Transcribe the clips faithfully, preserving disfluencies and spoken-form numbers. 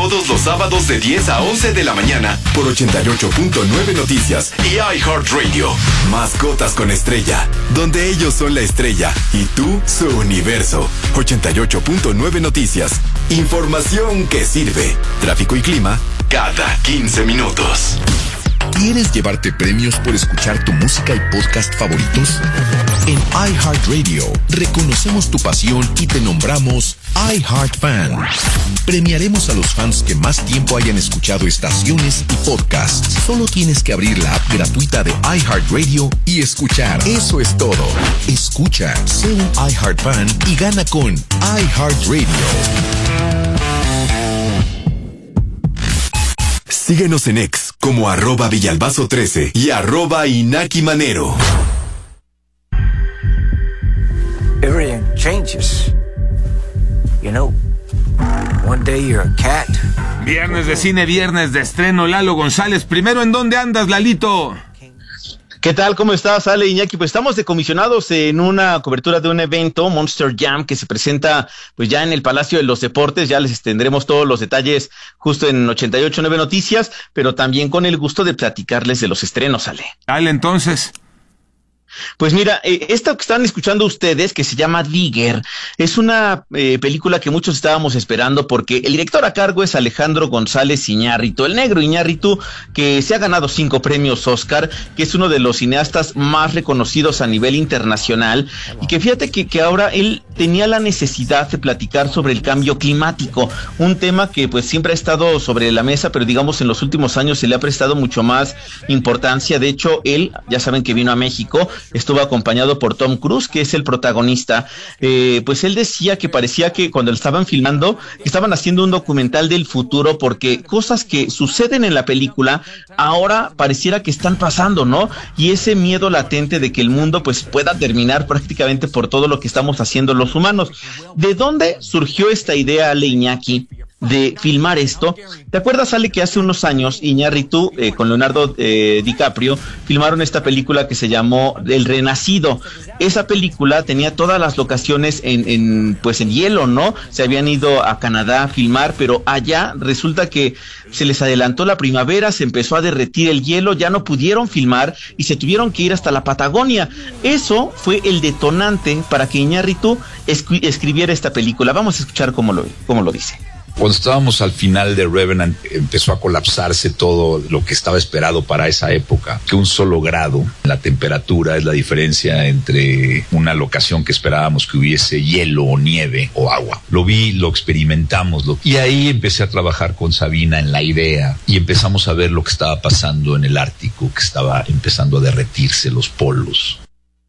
todos los sábados de diez a once de la mañana por ochenta y ocho punto nueve Noticias y iHeartRadio. Mascotas con Estrella, donde ellos son la estrella y tú su universo. ochenta y ocho punto nueve Noticias. Información que sirve. Tráfico y clima cada quince minutos. ¿Quieres llevarte premios por escuchar tu música y podcast favoritos? En iHeartRadio reconocemos tu pasión y te nombramos iHeartFan. Premiaremos a los fans que más tiempo hayan escuchado estaciones y podcasts. Solo tienes que abrir la app gratuita de iHeartRadio y escuchar. Eso es todo. Escucha, sé un iHeartFan y gana con iHeartRadio. Síguenos en X como arroba Villalbazo trece y arroba Inaki Manero. Everything changes. You know, one day you're a cat. Viernes de cine, viernes de estreno. Lalo González, primero, ¿en dónde andas, Lalito? ¿Qué tal? ¿Cómo estás, Ale, Iñaki? Pues estamos decomisionados en una cobertura de un evento, Monster Jam, que se presenta pues ya en el Palacio de los Deportes. Ya les tendremos todos los detalles justo en ochenta y ocho punto nueve Noticias, pero también con el gusto de platicarles de los estrenos, Ale. Ale, entonces... Pues mira, eh, esta que están escuchando ustedes, que se llama Digger, es una eh, película que muchos estábamos esperando porque el director a cargo es Alejandro González Iñárritu, el negro Iñárritu, que se ha ganado cinco premios Oscar, que es uno de los cineastas más reconocidos a nivel internacional, y que fíjate que, que ahora él tenía la necesidad de platicar sobre el cambio climático, un tema que pues siempre ha estado sobre la mesa, pero digamos en los últimos años se le ha prestado mucho más importancia. De hecho, él, ya saben que vino a México, estuvo acompañado por Tom Cruise, que es el protagonista. Eh, pues él decía que parecía que cuando lo estaban filmando, estaban haciendo un documental del futuro, porque cosas que suceden en la película ahora pareciera que están pasando, ¿no? Y ese miedo latente de que el mundo pues pueda terminar prácticamente por todo lo que estamos haciendo los humanos. ¿De dónde surgió esta idea, Ale, Iñaki, de filmar esto? ¿Te acuerdas, Ale, que hace unos años Iñárritu eh, con Leonardo eh, DiCaprio filmaron esta película que se llamó El Renacido? Esa película tenía todas las locaciones en, en pues en hielo, ¿no? Se habían ido a Canadá a filmar, pero allá resulta que se les adelantó la primavera, se empezó a derretir el hielo, ya no pudieron filmar y se tuvieron que ir hasta la Patagonia. Eso fue el detonante para que Iñárritu escri- escribiera esta película. Vamos a escuchar cómo lo, cómo lo dice. Cuando estábamos al final de Revenant, empezó a colapsarse todo lo que estaba esperado para esa época, que un solo grado, la temperatura es la diferencia entre una locación que esperábamos que hubiese hielo o nieve o agua. Lo vi, lo experimentamos, lo... y ahí empecé a trabajar con Sabina en la idea y empezamos a ver lo que estaba pasando en el Ártico, que estaba empezando a derretirse los polos.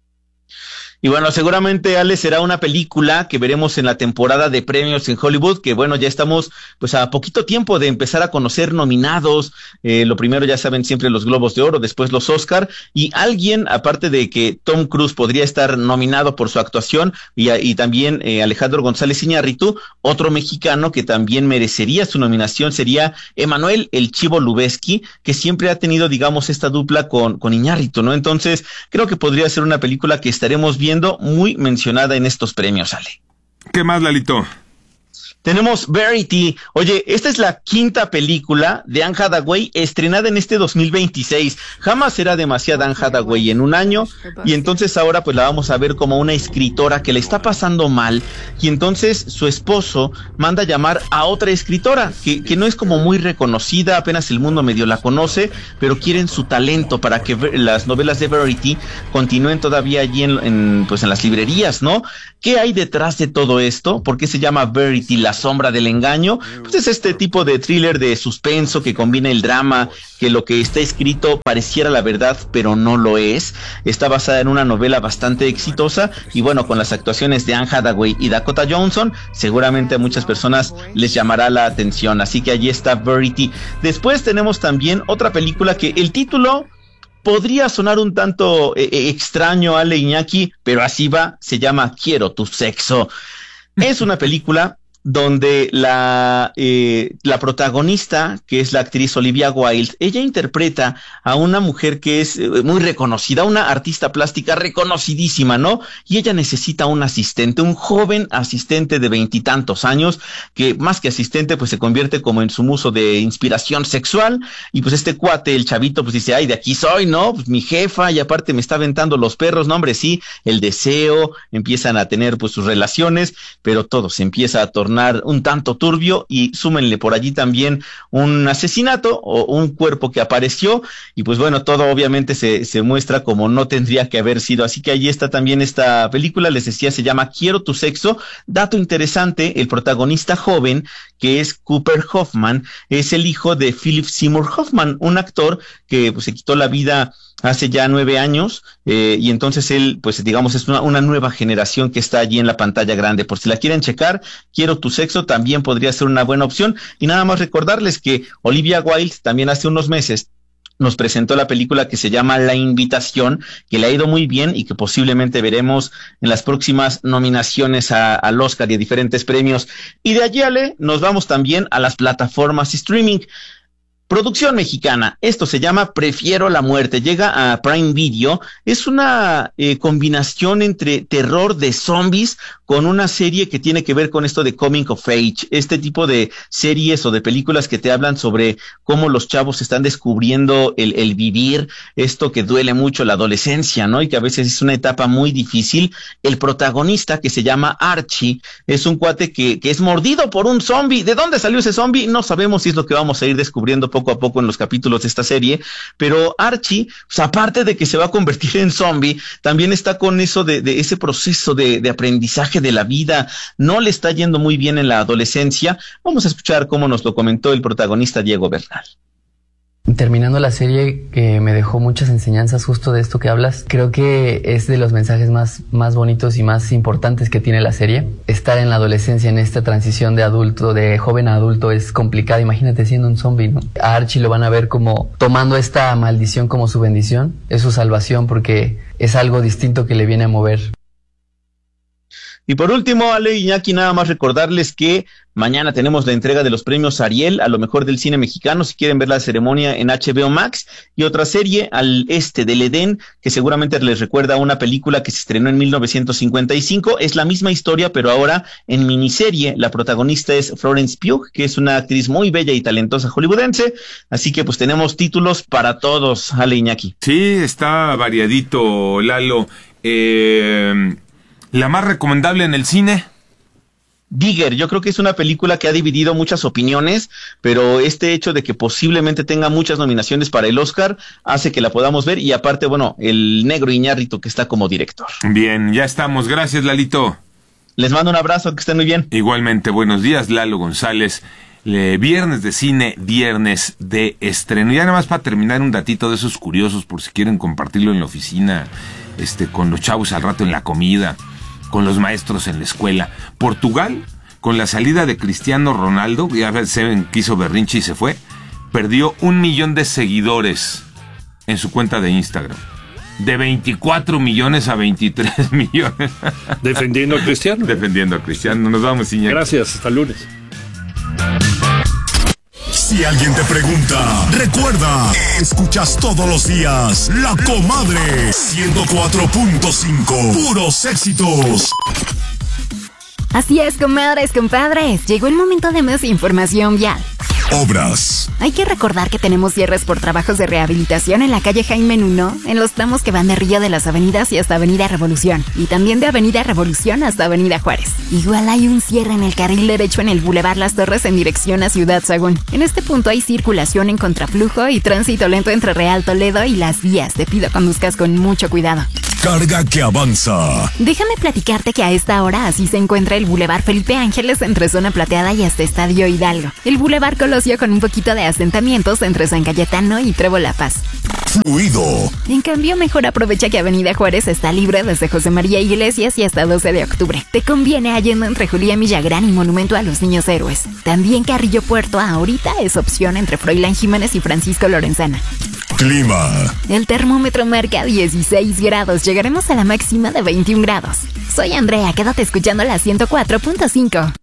Y bueno, seguramente, Ale, será una película que veremos en la temporada de premios en Hollywood, que bueno, ya estamos pues a poquito tiempo de empezar a conocer nominados. Eh, lo primero, ya saben, siempre los Globos de Oro, después los Oscar, y alguien, aparte de que Tom Cruise podría estar nominado por su actuación, y, y también eh, Alejandro González Iñárritu, otro mexicano que también merecería su nominación sería Emanuel El Chivo Lubezki, que siempre ha tenido, digamos, esta dupla con, con Iñárritu, ¿no? Entonces, creo que podría ser una película que estaremos viendo muy mencionada en estos premios, Ale. ¿Qué más, Lalito? Tenemos Verity. Oye, esta es la quinta película de Anne Hathaway estrenada en este dos mil veintiséis. Jamás será demasiada Anne Hathaway en un año, y entonces ahora pues la vamos a ver como una escritora que le está pasando mal, y entonces su esposo manda llamar a otra escritora que, que no es como muy reconocida, apenas el mundo medio la conoce, pero quieren su talento para que las novelas de Verity continúen todavía allí en, en, pues en las librerías, ¿no? ¿Qué hay detrás de todo esto? ¿Por qué se llama Verity, la sombra del engaño? Pues es este tipo de thriller de suspenso que combina el drama, que lo que está escrito pareciera la verdad, pero no lo es. Está basada en una novela bastante exitosa, y bueno, con las actuaciones de Anne Hathaway y Dakota Johnson, seguramente a muchas personas les llamará la atención. Así que allí está Verity. Después tenemos también otra película que el título podría sonar un tanto eh, extraño, Ale, Iñaki, pero así va, se llama Quiero tu sexo. Es una película donde la, eh, la protagonista, que es la actriz Olivia Wilde, ella interpreta a una mujer que es eh, muy reconocida, una artista plástica reconocidísima, ¿no? Y ella necesita un asistente, un joven asistente de veintitantos años, que más que asistente, pues se convierte como en su muso de inspiración sexual, y pues este cuate, el chavito, pues dice, ay, de aquí soy, ¿no? Pues mi jefa, y aparte me está aventando los perros, no, hombre, sí, el deseo, empiezan a tener pues sus relaciones, pero todo se empieza a tornar un tanto turbio, y súmenle por allí también un asesinato o un cuerpo que apareció, y pues bueno, todo obviamente se, se muestra como no tendría que haber sido. Así que allí está también esta película, les decía, se llama Quiero tu sexo. Dato interesante, el protagonista joven, que es Cooper Hoffman, es el hijo de Philip Seymour Hoffman, un actor que pues se quitó la vida hace ya nueve años, eh, y entonces él, pues digamos, es una, una nueva generación que está allí en la pantalla grande. Por si la quieren checar, Quiero tu sexo también podría ser una buena opción. Y nada más recordarles que Olivia Wilde también hace unos meses nos presentó la película que se llama La Invitación, que le ha ido muy bien y que posiblemente veremos en las próximas nominaciones a, al Oscar y a diferentes premios. Y de allí, Ale, nos vamos también a las plataformas streaming. Producción mexicana, esto se llama Prefiero la muerte, llega a Prime Video, es una eh, combinación entre terror de zombies con una serie que tiene que ver con esto de coming of age, este tipo de series o de películas que te hablan sobre cómo los chavos están descubriendo el, el vivir, esto que duele mucho, la adolescencia, ¿no? Y que a veces es una etapa muy difícil. El protagonista, que se llama Archie, es un cuate que, que es mordido por un zombie. ¿De dónde salió ese zombie? No sabemos, si es lo que vamos a ir descubriendo poco a poco en los capítulos de esta serie, pero Archie, pues aparte de que se va a convertir en zombie, también está con eso de, de ese proceso de, de aprendizaje de la vida. No le está yendo muy bien en la adolescencia. Vamos a escuchar cómo nos lo comentó el protagonista Diego Bernal. Terminando la serie, que me dejó muchas enseñanzas justo de esto que hablas, creo que es de los mensajes más, más bonitos y más importantes que tiene la serie. Estar en la adolescencia, en esta transición de adulto, de joven a adulto, es complicado. Imagínate siendo un zombie, ¿no? A Archie lo van a ver como tomando esta maldición como su bendición, es su salvación, porque es algo distinto que le viene a mover. Y por último, Ale, Iñaki, nada más recordarles que mañana tenemos la entrega de los premios Ariel a lo mejor del cine mexicano, si quieren ver la ceremonia en H B O Max, y otra serie, Al Este del Edén, que seguramente les recuerda a una película que se estrenó en mil novecientos cincuenta y cinco, es la misma historia, pero ahora en miniserie. La protagonista es Florence Pugh, que es una actriz muy bella y talentosa hollywoodense, así que pues tenemos títulos para todos, Ale, Iñaki. Sí, está variadito, Lalo. Eh... ¿La más recomendable en el cine? Digger, yo creo que es una película que ha dividido muchas opiniones, pero este hecho de que posiblemente tenga muchas nominaciones para el Oscar hace que la podamos ver, y aparte, bueno, el negro Iñárritu, que está como director. Bien, ya estamos. Gracias, Lalito. Les mando un abrazo, que estén muy bien. Igualmente, buenos días, Lalo González. Eh, viernes de cine, viernes de estreno. Ya nada más para terminar, un datito de esos curiosos, por si quieren compartirlo en la oficina, este, con los chavos al rato en la comida, con los maestros en la escuela. Portugal, con la salida de Cristiano Ronaldo, ya saben que hizo berrinche y se fue, perdió un millón de seguidores en su cuenta de Instagram. De veinticuatro millones a veintitrés millones. Defendiendo a Cristiano. Defendiendo a Cristiano. Nos vamos, Iñaki. Gracias, hasta lunes. Si alguien te pregunta, recuerda, escuchas todos los días La Comadre ciento cuatro punto cinco, puros éxitos. Así es, comadres, compadres. Llegó el momento de más información vial. Obras. Hay que recordar que tenemos cierres por trabajos de rehabilitación en la calle Jaime Nuno, en los tramos que van de Río de las Avenidas y hasta Avenida Revolución, y también de Avenida Revolución hasta Avenida Juárez. Igual hay un cierre en el carril derecho en el Boulevard Las Torres en dirección a Ciudad Sagún. En este punto hay circulación en contraflujo y tránsito lento entre Real Toledo y Las Vías. Te pido conduzcas con mucho cuidado. Carga que avanza. Déjame platicarte que a esta hora así se encuentra el Boulevard Felipe Ángeles entre Zona Plateada y hasta Estadio Hidalgo. El Boulevard Colosio con un poquito de asentamientos entre San Cayetano y Trevo La Paz. Fluido. En cambio, mejor aprovecha que Avenida Juárez está libre desde José María Iglesias y hasta doce de octubre. Te conviene yendo entre Julián Villagrán y Monumento a los Niños Héroes. También Carrillo Puerto ahorita es opción entre Froilán Jiménez y Francisco Lorenzana. Clima. El termómetro marca dieciséis grados. Llegaremos a la máxima de veintiún grados. Soy Andrea, quédate escuchando la ciento cuatro punto cinco.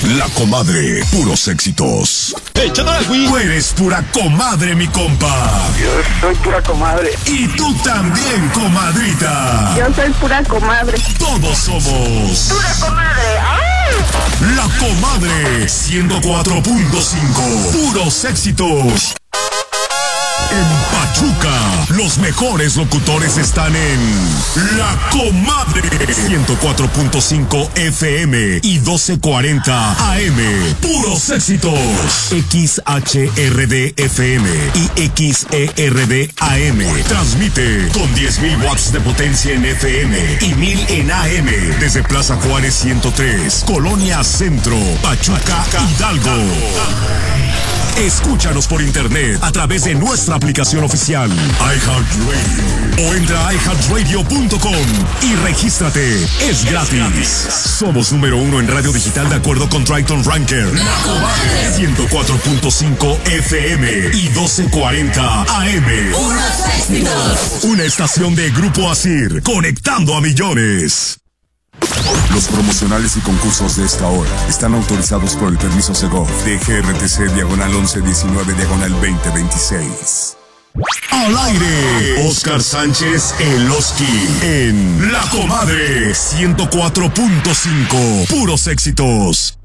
La Comadre, puros éxitos. Tú eres pura comadre, mi compa. Yo soy pura comadre. Y tú también, comadrita. Yo soy pura comadre. Todos somos Pura comadre. ¡Ah! La Comadre ciento cuatro punto cinco. Puros éxitos. En Pachuca, los mejores locutores están en La Comadre ciento cuatro punto cinco F M y doce cuarenta A M. Puros éxitos. X H R D F M y X E R D A M. Transmite con diez mil watts de potencia en F M y mil en A M desde Plaza Juárez ciento tres, Colonia Centro, Pachuca, Hidalgo. Escúchanos por internet a través de nuestra aplicación oficial iHeartRadio o entra a i heart radio punto com y regístrate. Es gratis. Somos número uno en radio digital de acuerdo con Triton Ranker. ciento cuatro punto cinco F M y doce cuarenta A M. Una estación de Grupo Asir, conectando a millones. Los promocionales y concursos de esta hora están autorizados por el permiso Segov de G R T C diagonal once diecinueve diagonal veinte veintiséis. Al aire, Oscar Sánchez El Oski en La Comadre ciento cuatro punto cinco. Puros éxitos.